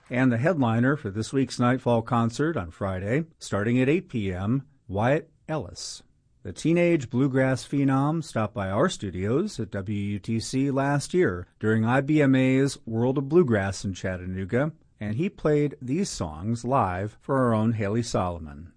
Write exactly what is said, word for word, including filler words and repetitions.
And the headliner for this week's Nightfall concert on Friday, starting at eight p.m., Wyatt Ellis. The teenage bluegrass phenom stopped by our studios at W U T C last year during I B M A's World of Bluegrass in Chattanooga, and he played these songs live for our own Haley Solomon.